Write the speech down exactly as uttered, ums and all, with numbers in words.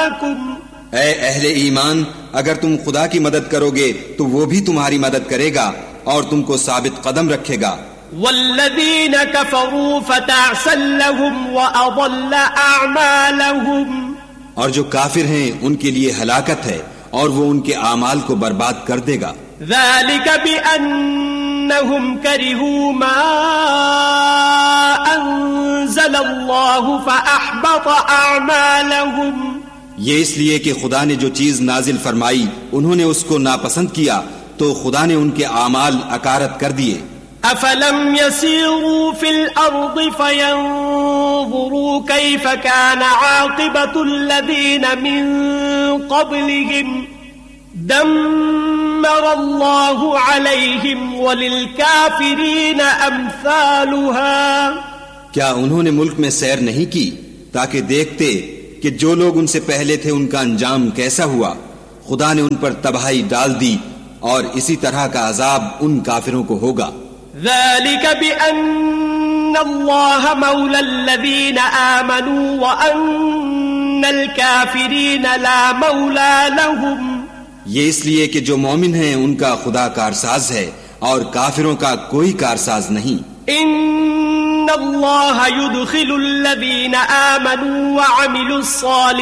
أَعْمَالَكُمْ اے اہل ایمان، اگر تم خدا کی مدد کرو گے تو وہ بھی تمہاری مدد کرے گا اور تم کو ثابت قدم رکھے گا. وَالَّذِينَ كَفَرُوا فَتَعْسًا لَهُمْ وَأَضَلَّ أَعْمَالَهُمْ اور جو کافر ہیں ان کے لیے ہلاکت ہے اور وہ ان کے اعمال کو برباد کر دے گا. ذَلِكَ بِأَنَّهُمْ كَرِهُوا مَا أَنزَلَ اللَّهُ فَأَحْبَطَ أَعْمَالَهُمْ یہ اس لیے کہ خدا نے جو چیز نازل فرمائی انہوں نے اس کو ناپسند کیا تو خدا نے ان کے اعمال اکارت کر دیے. أَفَلَمْ يَسِيرُوا فِي الْأَرْضِ فَيَنظُرُوا كَيْفَ كَانَ عَاقِبَةُ الَّذِينَ مِن قَبْلِهِمْ دَمَّرَ اللَّهُ عَلَيْهِمْ وَلِلْكَافِرِينَ أَمْثَالُهَا کیا انہوں نے ملک میں سیر نہیں کی تاکہ دیکھتے کہ جو لوگ ان سے پہلے تھے ان کا انجام کیسا ہوا؟ خدا نے ان پر تباہی ڈال دی اور اسی طرح کا عذاب ان کافروں کو ہوگا. ذَلِكَ بِأَنَّ اللَّهَ مَوْلَى الَّذِينَ آمَنُوا وَأَنَّ الْكَافِرِينَ لَا مَوْلَى لَهُمْ یہ اس لیے کہ جو مومن ہیں ان کا خدا کارساز ہے اور کافروں کا کوئی کارساز نہیں. إِنَّ اللَّهَ يُدْخِلُ الَّذِينَ آمَنُوا وَعَمِلُوا الصَّالِحَاتِ